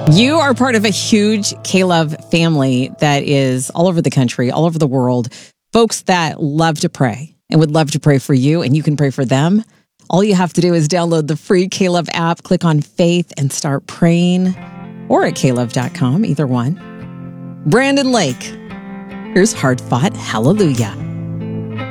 You are part of a huge K-Love family that is all over the country, all over the world. Folks that love to pray and would love to pray for you, and you can pray for them. All you have to do is download the free K-Love app, click on Faith, and start praying. Or at klove.com, either one. Brandon Lake, here's Hard Fought Hallelujah.